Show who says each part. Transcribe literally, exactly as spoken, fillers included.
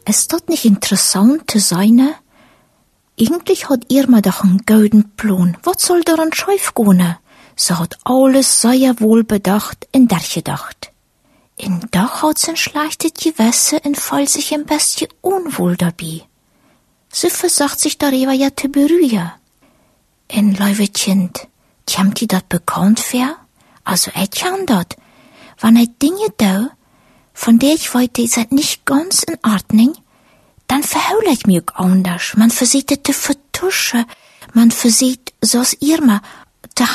Speaker 1: Ist dat nicht interessant te sein? Eigentlich hat Irma doch einen guten Plan. Was soll daran schief gehen? Sie hat alles sehr wohl bedacht und durchgedacht. Und doch hat sie ein schlechtes Gewissen und fühlt sich ein bisschen unwohl dabei. Sie versucht sich darüber ja zu beruhigen. Und, liebe Kind, kommt dir das bekannt vor? Also, ich kann das. Wenn ich Dinge tue, von der ich weiß, die sind nicht ganz in Ordnung, dann verhaule ich mich auch anders. Man versucht es zu vertuschen. Man versucht, so Irma,